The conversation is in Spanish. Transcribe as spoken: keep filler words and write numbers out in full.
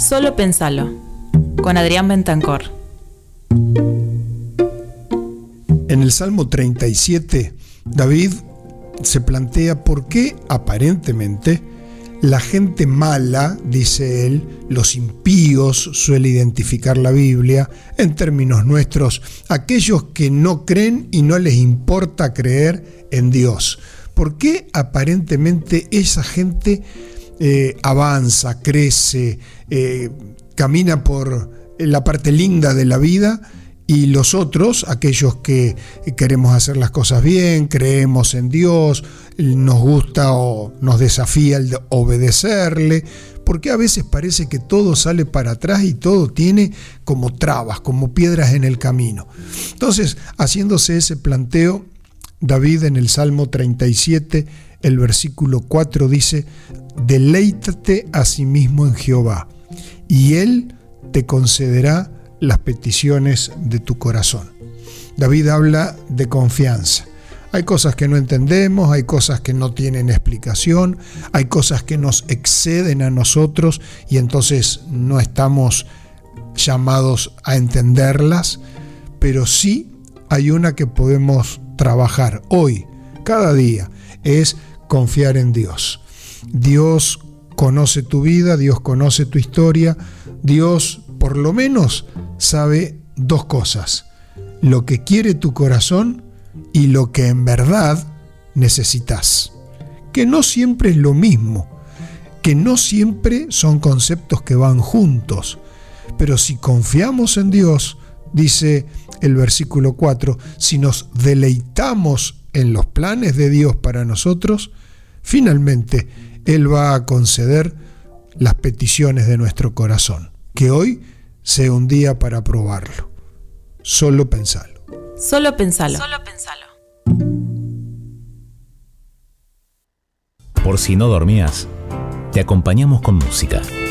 Solo pensalo, con Adrián Bentancor. En el Salmo treinta y siete, David se plantea por qué aparentemente la gente mala, dice él, los impíos, suele identificar la Biblia, en términos nuestros, aquellos que no creen y no les importa creer en Dios. ¿Por qué aparentemente esa gente eh, avanza, crece, eh, camina por la parte linda de la vida? Y los otros, aquellos que queremos hacer las cosas bien, creemos en Dios, nos gusta o nos desafía el de obedecerle, porque a veces parece que todo sale para atrás y todo tiene como trabas, como piedras en el camino. Entonces, haciéndose ese planteo, David en el Salmo treinta y siete, el versículo cuatro dice: deleítate a sí mismo en Jehová, y Él te concederá las peticiones de tu corazón. David habla de confianza. Hay cosas que no entendemos, hay cosas que no tienen explicación, hay cosas que nos exceden a nosotros y entonces no estamos llamados a entenderlas, pero sí hay una que podemos trabajar hoy, cada día, es confiar en Dios. Dios conoce tu vida, Dios conoce tu historia, Dios por lo menos sabe dos cosas: lo que quiere tu corazón y lo que en verdad necesitas, que no siempre es lo mismo, que no siempre son conceptos que van juntos, pero si confiamos en Dios, dice el versículo cuatro, si nos deleitamos en los planes de Dios para nosotros, finalmente Él va a conceder las peticiones de nuestro corazón. Que hoy sea un día para probarlo. Solo pensalo. Solo pensalo. Solo pensalo. Por si no dormías, te acompañamos con música.